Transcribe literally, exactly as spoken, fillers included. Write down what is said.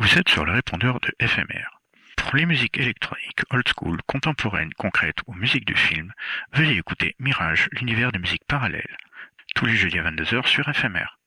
Vous êtes sur le répondeur de F M R. Pour les musiques électroniques, old school, contemporaines, concrètes ou musique de film, veuillez écouter Mirage, l'univers des musiques parallèles. Tous les jeudis à vingt-deux heures sur F M R.